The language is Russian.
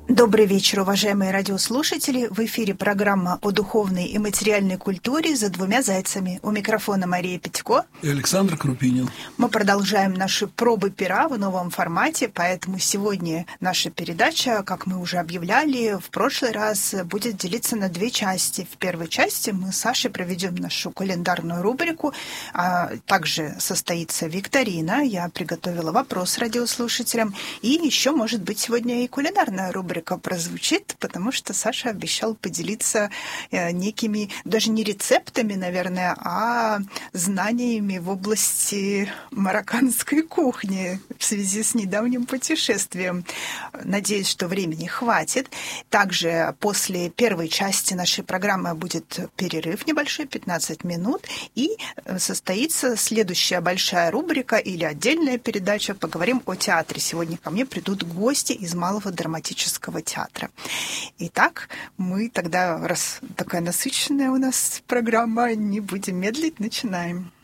Добрый вечер, уважаемые радиослушатели. В эфире программа о духовной и материальной культуре «За двумя зайцами». У микрофона Мария Петько и Александр Крупинин. Мы продолжаем наши пробы пера в новом формате, поэтому сегодня наша передача, как мы уже объявляли, в прошлый раз будет делиться на две части. В первой части мы с Сашей проведем нашу календарную рубрику, а также состоится викторина. Я приготовила вопрос радиослушателям. И еще, может быть, сегодня и кулинарная рубрика прозвучит, потому что Саша обещал поделиться некими, даже не рецептами, наверное, а знаниями в области марокканской кухни в связи с недавним путешествием. Надеюсь, что времени хватит. Также после первой части нашей программы будет перерыв небольшой, 15 минут, и состоится следующая большая рубрика или отдельная передача. Поговорим о театре. Сегодня ко мне придут гости из Малого драматического театра. Итак, мы тогда, раз такая насыщенная у нас программа, не будем медлить, начинаем.